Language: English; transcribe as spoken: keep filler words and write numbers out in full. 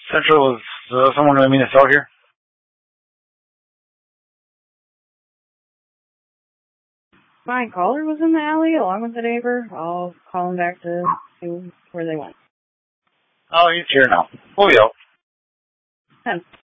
Central, is uh, someone going to meet us out here? My caller was in the alley along with the neighbor. I'll call him back to see where they went. Oh, he's here now. We'll be out. ten.